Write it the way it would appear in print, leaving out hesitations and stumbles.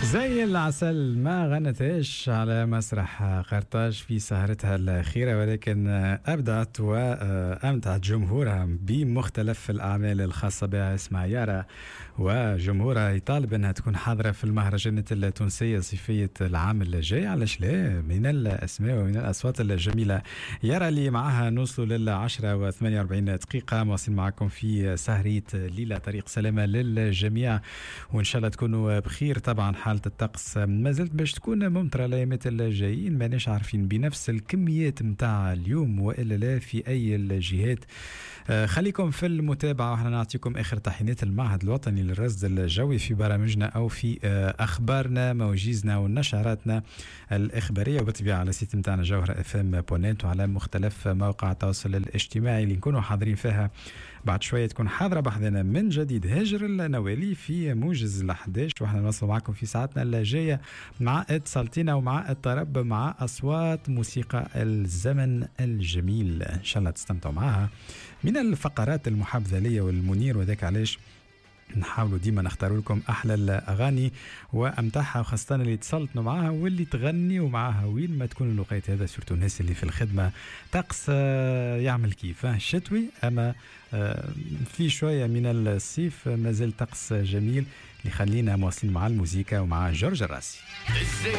زي العسل ما غنتش على مسرح قرطاج في سهرتها الأخيرة، ولكن أبدعت وأمتعت جمهورها بمختلف الأعمال الخاصة بها. اسمها يارا، وجمهورها يطالب أنها تكون حاضرة في المهرجانات التونسية صيفية العام الجاي. علاش لا؟ من الأسماء ومن الأصوات الجميلة يارا اللي معها نوصلوا لل10:48 دقيقة. مواصلين معكم في سهرية ليلة طريق سلامة للجميع، وإن شاء الله تكونوا بخير. طبعا حالة الطقس ما زلت باش تكون ممطرة الأيامات الجايين، ماناش عارفين بنفس الكميات متاع اليوم وإلا لا في أي الجهات. خليكم في المتابعة وحنا نعطيكم آخر تحيينات المعهد الوطني للرصد الجوي في برامجنا أو في أخبارنا موجزنا ونشراتنا الإخبارية، وبالطبيعة على السيت متاعنا جوهرة FM.net وعلى مختلف مواقع التواصل الاجتماعي اللي نكونوا حاضرين فيها. بعد شوية تكون حاضرة بحذنا من جديد هاجر النوالي في موجز ال11، وحنا نوصل معكم في ساعتنا الجاية مع اتصالتنا ومع الطرب مع أصوات موسيقى الزمن الجميل. إن شاء الله تستمتعوا معها من الفقرات المحبذة لي والمنير، وذاك علاش نحاولوا ديما نختاروا لكم أحلى الأغاني وأمتعها، وخاصة اللي اتصلتوا معها واللي تغنيوا معها وين ما تكونوا الوقت هذا، سورتو الناس اللي في الخدمة. طقس يعمل كيف شتوي، أما في شوية من الصيف ما زال طقس جميل اللي خلينا مواصلين مع الموسيقى ومع جورج الراسي.